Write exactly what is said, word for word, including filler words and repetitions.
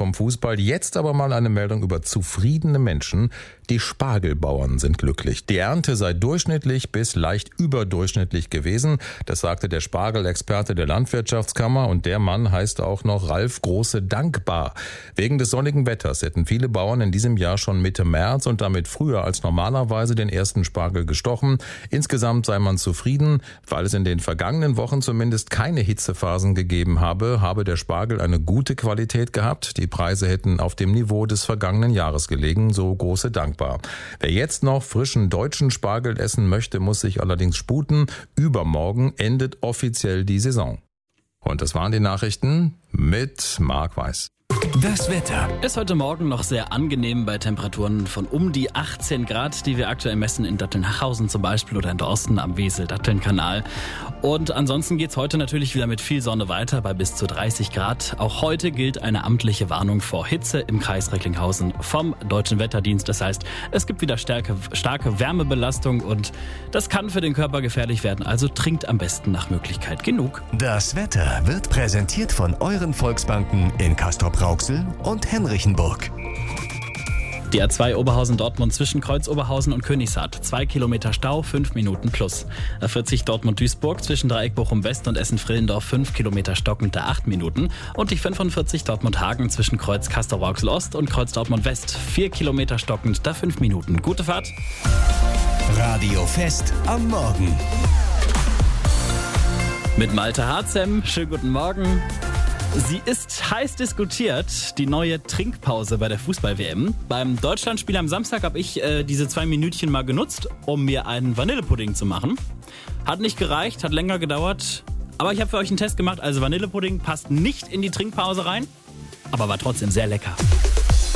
vom Fußball. Jetzt aber mal eine Meldung über zufriedene Menschen. Die Spargelbauern sind glücklich. Die Ernte sei durchschnittlich bis leicht überdurchschnittlich gewesen. Das sagte der Spargelexperte der Landwirtschaftskammer. Und der Mann heißt auch noch Ralf Große Dankbar. Wegen des sonnigen Wetters hätten viele Bauern in diesem Jahr schon Mitte März und damit früher als normalerweise den ersten Spargel gestochen. Insgesamt sei man zufrieden, weil es in den vergangenen Wochen zumindest keine Hitzephasen gegeben habe, habe der Spargel eine gute Qualität gehabt. Die Preise hätten auf dem Niveau des vergangenen Jahres gelegen, so Große Dankbar. Wer jetzt noch frischen deutschen Spargel essen möchte, muss sich allerdings sputen. Übermorgen endet offiziell die Saison. Und das waren die Nachrichten mit Marc Weiß. Das Wetter ist heute Morgen noch sehr angenehm bei Temperaturen von um die achtzehn Grad, die wir aktuell messen in Datteln-Nachhausen zum Beispiel oder in Dorsten am Wesel-Datteln-Kanal. Und ansonsten geht's heute natürlich wieder mit viel Sonne weiter bei bis zu dreißig Grad. Auch heute gilt eine amtliche Warnung vor Hitze im Kreis Recklinghausen vom Deutschen Wetterdienst. Das heißt, es gibt wieder starke, starke Wärmebelastung und das kann für den Körper gefährlich werden. Also trinkt am besten nach Möglichkeit genug. Das Wetter wird präsentiert von euren Volksbanken in Castrop-Rauxel und Henrichenburg. Die A zwei Oberhausen-Dortmund zwischen Kreuz-Oberhausen und Königshardt. Zwei Kilometer Stau, fünf Minuten plus. A vierzig Dortmund-Duisburg zwischen Dreieck Bochum-West und Essen-Frillendorf, fünf Kilometer stockende acht Minuten. Und die fünfundvierzig Dortmund-Hagen zwischen Kreuz Castrop-Rauxel-Ost und Kreuz Dortmund-West, vier Kilometer stockend, da fünf Minuten. Gute Fahrt. Radio Fest am Morgen. Mit Malte Harzem, schönen guten Morgen. Sie ist heiß diskutiert, die neue Trinkpause bei der Fußball-W M. Beim Deutschlandspiel am Samstag habe ich äh, diese zwei Minütchen mal genutzt, um mir einen Vanillepudding zu machen. Hat nicht gereicht, hat länger gedauert, aber ich habe für euch einen Test gemacht. Also Vanillepudding passt nicht in die Trinkpause rein, aber war trotzdem sehr lecker.